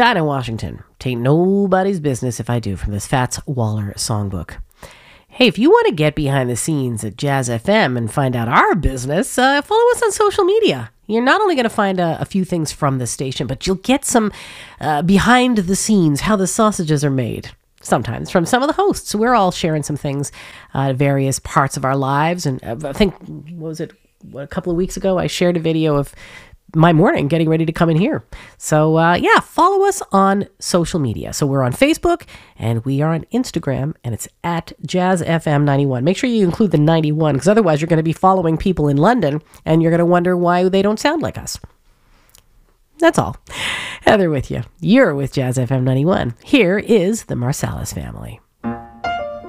Dinah Washington. Tain't nobody's business if I do, from this Fats Waller songbook. Hey, if you want to get behind the scenes at Jazz FM and find out our business, follow us on social media. You're not only going to find a few things from the station, but you'll get some behind the scenes, how the sausages are made. Sometimes from some of the hosts. We're all sharing some things, various parts of our lives. And I think, a couple of weeks ago, I shared a video of my morning getting ready to come in here. So follow us on social media. So we're on Facebook and we are on Instagram, and it's at JazzFM91. Make sure you include the 91, because otherwise you're going to be following people in London and you're going to wonder why they don't sound like us. That's all. Heather with you. You're with Jazz FM 91. Here is the Marsalis family.